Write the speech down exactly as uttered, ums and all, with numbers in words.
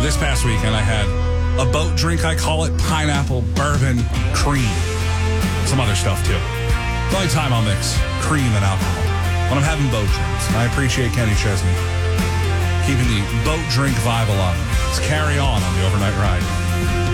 this past weekend I had a boat drink, I call it, pineapple, bourbon, cream. Some other stuff, too. The only time I'll mix cream and alcohol when I'm having boat drinks. And I appreciate Kenny Chesney keeping the boat drink vibe alive. Let's carry on on the overnight ride.